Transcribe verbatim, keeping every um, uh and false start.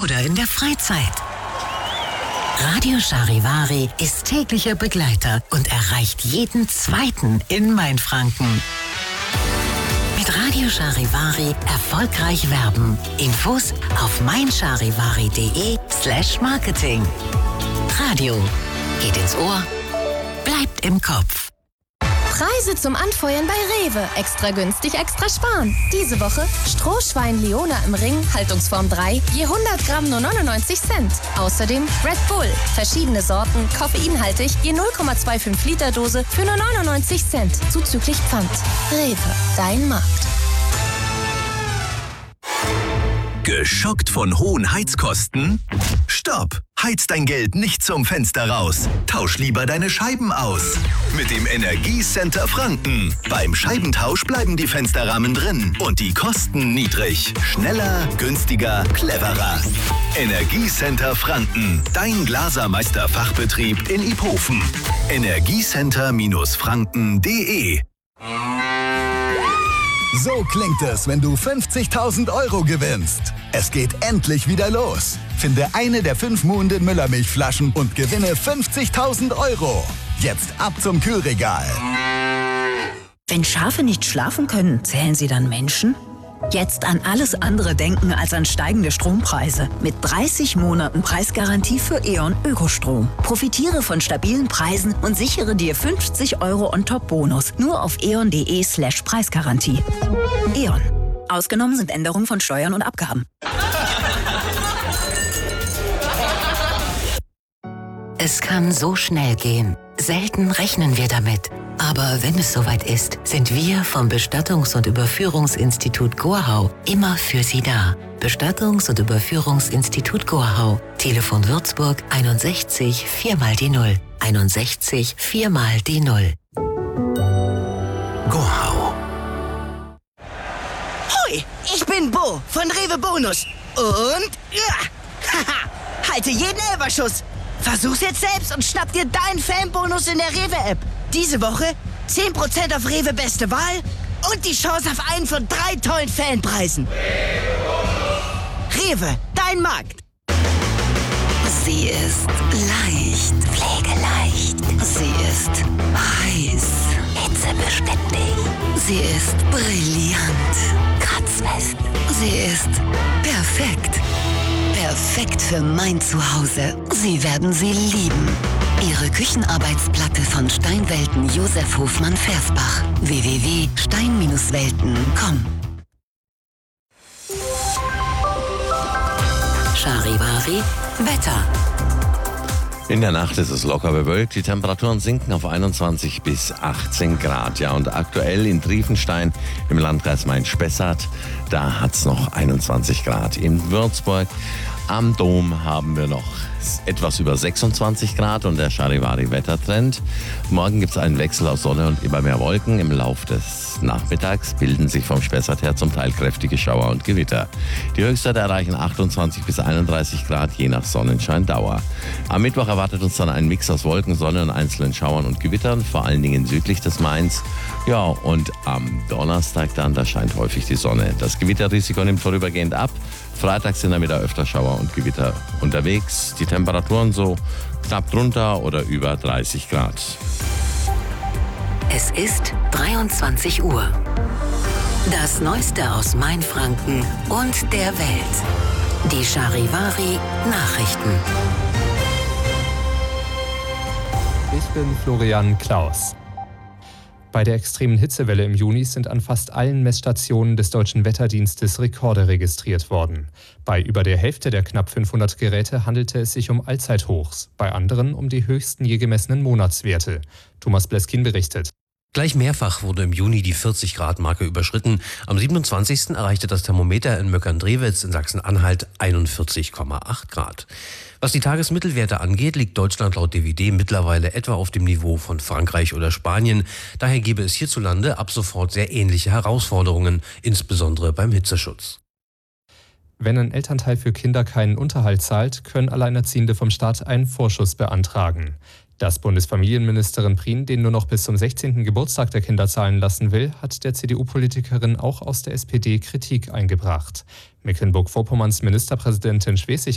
oder in der Freizeit. Radio Charivari ist täglicher Begleiter und erreicht jeden Zweiten in Mainfranken. Mit Radio Charivari erfolgreich werben. Infos auf meincharivari.de slash marketing. Radio geht ins Ohr, bleibt im Kopf. Preise zum Anfeuern bei Rewe. Extra günstig, extra sparen. Diese Woche Strohschwein Leona im Ring, Haltungsform drei, je hundert Gramm nur neunundneunzig Cent. Außerdem Red Bull, verschiedene Sorten, koffeinhaltig, je null Komma fünfundzwanzig Liter Dose für nur neunundneunzig Cent, zuzüglich Pfand. Rewe, dein Markt. Geschockt von hohen Heizkosten? Stopp! Heiz dein Geld nicht zum Fenster raus. Tausch lieber deine Scheiben aus. Mit dem Energiecenter Franken. Beim Scheibentausch bleiben die Fensterrahmen drin und die Kosten niedrig. Schneller, günstiger, cleverer. Energiecenter Franken. Dein Glasermeister-Fachbetrieb in Iphofen. energiecenter Franken punkt de. So klingt es, wenn du fünfzigtausend Euro gewinnst. Es geht endlich wieder los. Finde eine der fünf Muhnden Müllermilchflaschen und gewinne fünfzigtausend Euro. Jetzt ab zum Kühlregal. Wenn Schafe nicht schlafen können, zählen sie dann Menschen? Jetzt an alles andere denken als an steigende Strompreise. Mit dreißig Monaten Preisgarantie für E.ON Ökostrom. Profitiere von stabilen Preisen und sichere dir fünfzig Euro On-Top-Bonus. Nur auf eon.de slash Preisgarantie. E.ON. Ausgenommen sind Änderungen von Steuern und Abgaben. Es kann so schnell gehen. Selten rechnen wir damit. Aber wenn es soweit ist, sind wir vom Bestattungs- und Überführungsinstitut Gorhau immer für Sie da. Bestattungs- und Überführungsinstitut Gorhau. Telefon Würzburg einundsechzig vier mal die Null. einundsechzig vier mal die Null. Gorhau. Hoi, ich bin Bo von Rewe Bonus. Und ja, haha, halte jeden Elberschuss. Versuch's jetzt selbst und schnapp dir deinen Fanbonus in der Rewe-App. Diese Woche zehn Prozent auf Rewe Beste Wahl und die Chance auf einen von drei tollen Fanpreisen. Rewe, dein Markt. Sie ist leicht, pflegeleicht. Sie ist heiß, hitzebeständig. Sie ist brillant, kratzfest. Sie ist perfekt. Perfekt für mein Zuhause. Sie werden sie lieben. Ihre Küchenarbeitsplatte von Steinwelten Josef Hofmann Versbach. w w w punkt stein welten punkt com. Charivari Wetter. In der Nacht ist es locker bewölkt. Die Temperaturen sinken auf einundzwanzig bis achtzehn Grad. Ja, und aktuell in Triefenstein im Landkreis Main-Spessart, da hat es noch einundzwanzig Grad. In Würzburg am Dom haben wir noch etwas über sechsundzwanzig Grad und der Charivari-Wettertrend. Morgen gibt es einen Wechsel aus Sonne und immer mehr Wolken. Im Lauf des Nachmittags bilden sich vom Spessart her zum Teil kräftige Schauer und Gewitter. Die Höchstwerte erreichen achtundzwanzig bis einunddreißig Grad, je nach Sonnenscheindauer. Am Mittwoch erwartet uns dann ein Mix aus Wolken, Sonne und einzelnen Schauern und Gewittern, vor allen Dingen südlich des Mains. Ja, und am Donnerstag dann, da scheint häufig die Sonne. Das Gewitterrisiko nimmt vorübergehend ab. Freitag sind dann wieder öfter Schauer und Gewitter unterwegs. Die Temperaturen so knapp drunter oder über dreißig Grad. Es ist dreiundzwanzig Uhr. Das Neueste aus Mainfranken und der Welt. Die Charivari Nachrichten. Ich bin Florian Klaus. Bei der extremen Hitzewelle im Juni sind an fast allen Messstationen des Deutschen Wetterdienstes Rekorde registriert worden. Bei über der Hälfte der knapp fünfhundert Geräte handelte es sich um Allzeithochs, bei anderen um die höchsten je gemessenen Monatswerte. Thomas Bleskin berichtet. Gleich mehrfach wurde im Juni die vierzig Grad Marke überschritten. Am siebenundzwanzigsten erreichte das Thermometer in Möckern-Drewitz in Sachsen-Anhalt einundvierzig Komma acht Grad. Was die Tagesmittelwerte angeht, liegt Deutschland laut D W D mittlerweile etwa auf dem Niveau von Frankreich oder Spanien. Daher gäbe es hierzulande ab sofort sehr ähnliche Herausforderungen, insbesondere beim Hitzeschutz. Wenn ein Elternteil für Kinder keinen Unterhalt zahlt, können Alleinerziehende vom Staat einen Vorschuss beantragen. Dass Bundesfamilienministerin Prien den nur noch bis zum sechzehnten Geburtstag der Kinder zahlen lassen will, hat der C D U-Politikerin auch aus der S P D Kritik eingebracht. Mecklenburg-Vorpommerns Ministerpräsidentin Schwesig